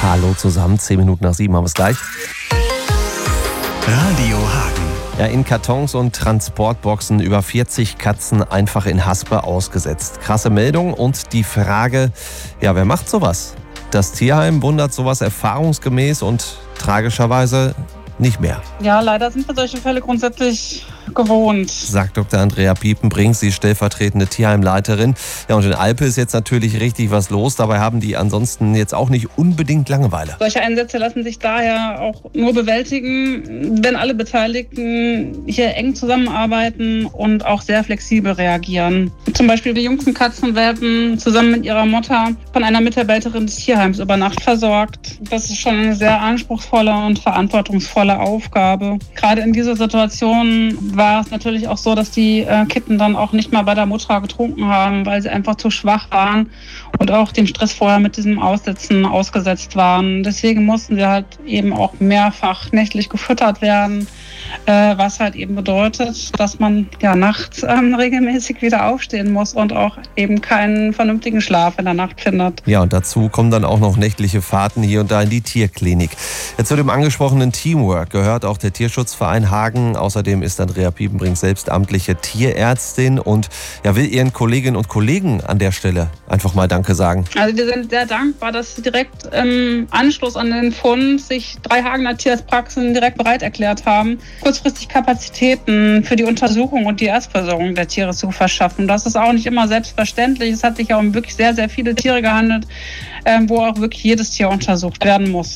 Hallo zusammen, 7:10 haben wir es gleich. Radio Hagen. Ja, in Kartons und Transportboxen über 40 Katzen einfach in Haspe ausgesetzt. Krasse Meldung und die Frage, ja, wer macht sowas? Das Tierheim wundert sowas erfahrungsgemäß und tragischerweise nicht mehr. Ja, leider sind wir solche Fälle grundsätzlich gewohnt, sagt Dr. Andrea Piepenbrink, sie ist stellvertretende Tierheimleiterin. Ja, und in Alpe ist jetzt natürlich richtig was los. Dabei haben die ansonsten jetzt auch nicht unbedingt Langeweile. Solche Einsätze lassen sich daher auch nur bewältigen, wenn alle Beteiligten hier eng zusammenarbeiten und auch sehr flexibel reagieren. Zum Beispiel die jüngsten Katzenwelpen zusammen mit ihrer Mutter von einer Mitarbeiterin des Tierheims über Nacht versorgt. Das ist schon eine sehr anspruchsvolle und verantwortungsvolle Aufgabe. Gerade in dieser Situation war es natürlich auch so, dass die Kitten dann auch nicht mal bei der Mutter getrunken haben, weil sie einfach zu schwach waren und auch dem Stress vorher mit diesem Aussitzen ausgesetzt waren. Deswegen mussten sie halt eben auch mehrfach nächtlich gefüttert werden, was halt eben bedeutet, dass man ja nachts regelmäßig wieder aufstehen muss und auch eben keinen vernünftigen Schlaf in der Nacht findet. Ja, und dazu kommen dann auch noch nächtliche Fahrten hier und da in die Tierklinik. Jetzt zu dem angesprochenen Teamwork gehört auch der Tierschutzverein Hagen. Außerdem ist Andrea Piepenbrink selbst amtliche Tierärztin und ja, will ihren Kolleginnen und Kollegen an der Stelle einfach mal Danke sagen. Also wir sind sehr dankbar, dass sie direkt im Anschluss an den Fund sich 3 Hagener Tierarztpraxen direkt bereit erklärt haben, kurzfristig Kapazitäten für die Untersuchung und die Erstversorgung der Tiere zu verschaffen. Das ist auch nicht immer selbstverständlich. Es hat sich ja um wirklich sehr, sehr viele Tiere gehandelt, wo auch wirklich jedes Tier untersucht werden muss.